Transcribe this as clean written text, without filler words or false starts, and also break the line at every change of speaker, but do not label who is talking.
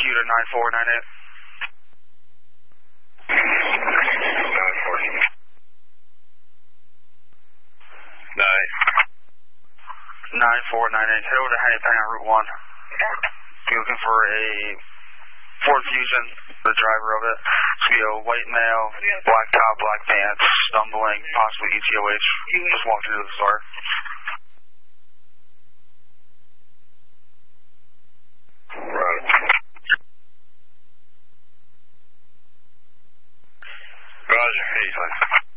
you to 9498. 9498. Head over to Hennepin on Route 1. Be looking for a Ford Fusion, the driver of it. It's going to be a white male, black top, black pants, stumbling, possibly ETOH. Just walked into the store.
Right. Roger, 85.